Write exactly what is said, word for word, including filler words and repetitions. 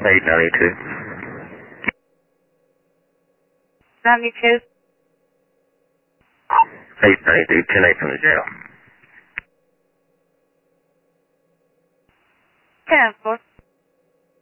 eight ninety-two. ninety-two. eight ninety-two, ten eight from the jail. ten four.